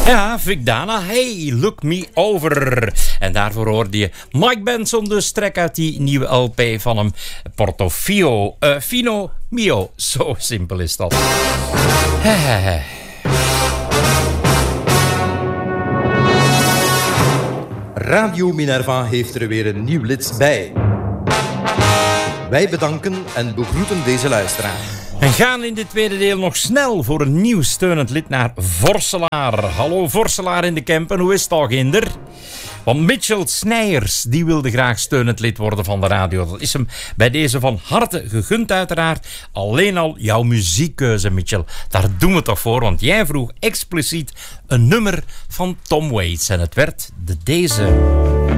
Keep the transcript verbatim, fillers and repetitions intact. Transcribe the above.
Ja, Vic Dana, hey, look me over. En daarvoor hoorde je Mike Benson, dus trek uit die nieuwe L P van hem. Portofino, uh, Fino Mio, zo simpel is dat. Radio Minerva heeft er weer een nieuw lid bij. Wij bedanken en begroeten deze luisteraar. En gaan in dit tweede deel nog snel voor een nieuw steunend lid naar Vorselaar. Hallo Vorselaar in de Kempen, hoe is het al, Ginder? Want Mitchell Snijers, die wilde graag steunend lid worden van de radio. Dat is hem bij deze van harte gegund uiteraard. Alleen al jouw muziekkeuze, Mitchell. Daar doen we toch voor, want jij vroeg expliciet een nummer van Tom Waits. En het werd de deze.